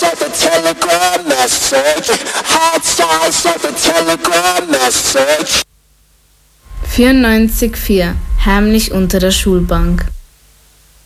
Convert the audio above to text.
like a telegram message. Hot sauce like a telegram message. 94,4 Heimlich unter der Schulbank.